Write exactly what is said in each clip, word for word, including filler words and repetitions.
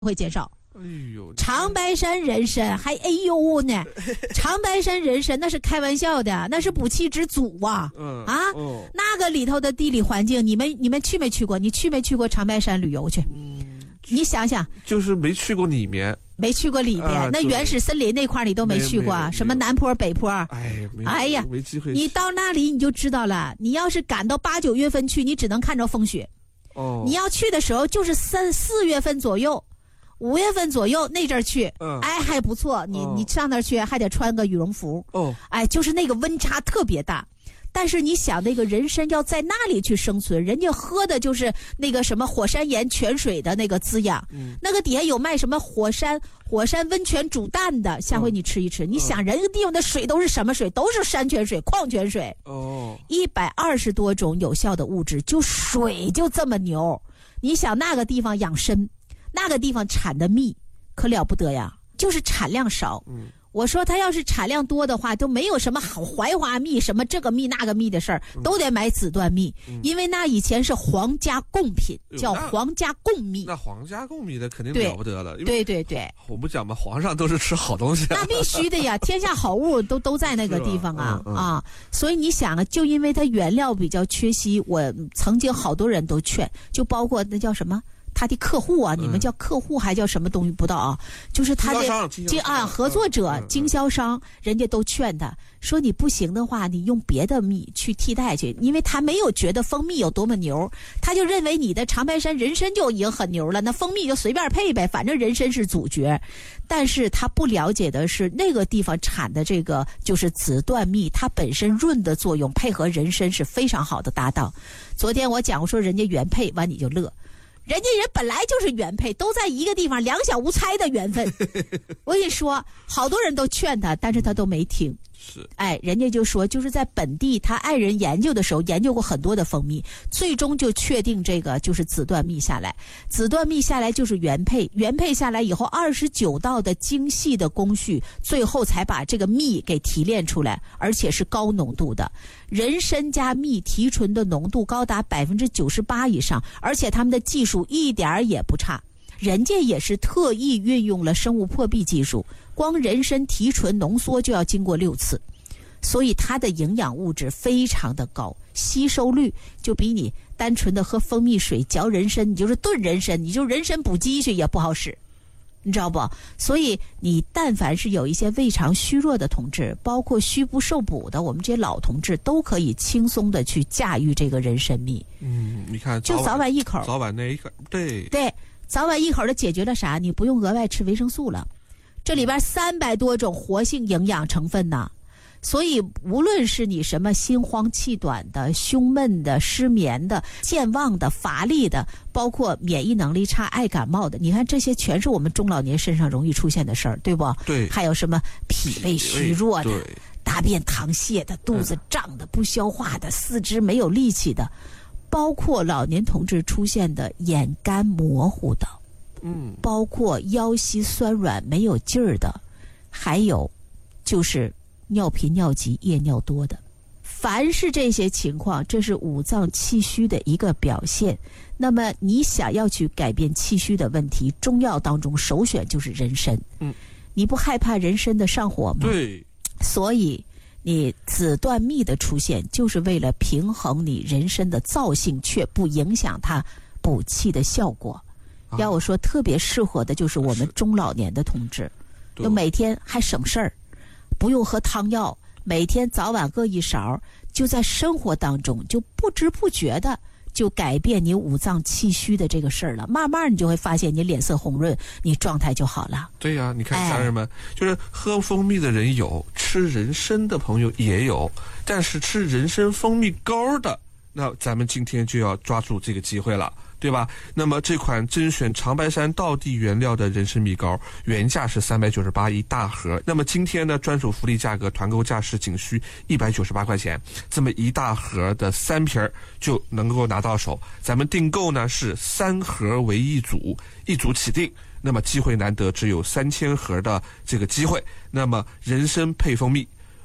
会减少。 哎呦， 长白山人参还哎呦呢，长白山人参那是开玩笑的，那是补气之祖啊！ 嗯啊、 哦， 那个里头的地理环境，你们你们去没去过？你去没去过长白山旅游去？ 嗯， 你想想， 就是没去过里面。 没去过里边， 啊、 那原始森林那块你都没去过，什么南坡北坡？ 哎，没哎呀， 没机会。 你到那里你就知道了。你要是赶到八九月份去，你只能看着风雪。 哦， 你要去的时候就是三四月份左右。五月份左右那阵儿去， 嗯， 哎，还不错。你、 哦、 你上那儿去还得穿个羽绒服， 哦， 哎，就是那个温差特别大。但是你想，那个人参要在那里去生存，人家喝的就是那个什么火山岩泉水的那个滋养， 嗯， 那个底下有卖什么火山火山温泉煮蛋的，下回你吃一吃。嗯、你想，人家地方的水都是什么水？都是山泉水、矿泉水。 哦， 一百二十多种有效的物质，就水就这么牛。你想那个地方养参。那个地方产的蜜可了不得呀，就是产量少。 嗯， 我说他要是产量多的话，都没有什么好槐花蜜、什么这个蜜那个蜜的事儿， 嗯、 都得买紫缎蜜、嗯，因为那以前是皇家贡品，叫皇家贡蜜。 那皇家贡蜜的肯定了不得了。 对对对， 我不讲嘛，皇上都是吃好东西、啊。 那必须的呀，天下好物都都在那个地方啊、 嗯嗯、 啊！所以你想啊，就因为它原料比较缺稀，我曾经好多人都劝，就包括那叫什么。他的客户啊，你们叫客户还叫什么东西不知道啊？就是他的经啊合作者、 嗯、 经销商，人家都劝他说：“你不行的话，你用别的蜜去替代去，因为他没有觉得蜂蜜有多么牛，他就认为你的长白山人参就已经很牛了，那蜂蜜就随便配呗，反正人参是主角。但是他不了解的是，那个地方产的这个就是紫缎蜜，它本身润的作用配合人参是非常好的搭档。昨天我讲说人家原配，完你就乐。”人家人本来就是原配，都在一个地方，两小无猜的缘分。我跟你说，好多人都劝他，但是他都没听。 是， 哎，人家就说，就是在本地，他爱人研究的时候，研究过很多的蜂蜜，最终就确定这个就是紫缎蜜下来。紫缎蜜下来就是原配，原配下来以后，二十九道的精细的工序，最后才把这个蜜给提炼出来，而且是高浓度的。人参加蜜提纯的浓度高达百分之九十八以上，而且他们的技术一点也不差。人家也是特意运用了生物破壁技术，光人参提纯浓缩就要经过六次，所以它的营养物质非常的高，吸收率就比你单纯的喝蜂蜜水嚼人参，你就是炖人参，你就人参补鸡去也不好使，你知道不？所以你但凡是有一些胃肠虚弱的同志，包括虚不受补的，我们这些老同志都可以轻松的去驾驭这个人参蜜。 嗯，你看， 就早晚一口， 早晚那一个，对对。早晚一口的解决了啥？你不用额外吃维生素了，这里边三百多种活性营养成分呢，所以无论是你什么心慌气短的、胸闷的、失眠的、健忘的、乏力的，包括免疫能力差、爱感冒的，你看这些全是我们中老年身上容易出现的事儿，对不？ 对。 还有什么脾胃虚弱的、大便溏泻的、肚子胀的、不消化的、四肢没有力气的。包括老年同志出现的眼干模糊的， 嗯， 包括腰膝酸软没有劲儿的，还有就是尿频尿急夜尿多的。凡是这些情况，这是五脏气虚的一个表现。那么你想要去改变气虚的问题，中药当中首选就是人参。 嗯， 你不害怕人参的上火吗？ 对， 所以你紫缎蜜的出现，就是为了平衡你人参的燥性，却不影响它补气的效果。啊、要我说，特别适合的就是我们中老年的同志，就每天还省事儿，不用喝汤药，每天早晚各一勺，就在生活当中就不知不觉的就改变你五脏气虚的这个事儿了。慢慢你就会发现你脸色红润，你状态就好了。 对呀、啊，你看家人们、哎，就是喝蜂蜜的人有，吃人参的朋友也有，但是吃人参蜂蜜膏的，那咱们今天就要抓住这个机会了，对吧？那么这款甄选长白山道地原料的人参蜜膏，原价是三百九十八一大盒，那么今天呢，专属福利价格，团购价是仅需一百九十八块钱，这么一大盒的三瓶就能够拿到手。咱们订购呢是三盒为一组，一组起订。那么机会难得，只有三千盒的这个机会。那么人参配蜂蜜，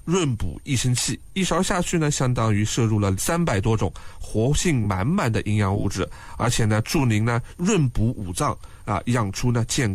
润补益生气。一勺下去呢，相当于摄入了三百多种活性满满的营养物质，而且呢，助您呢润补五脏啊，养出呢健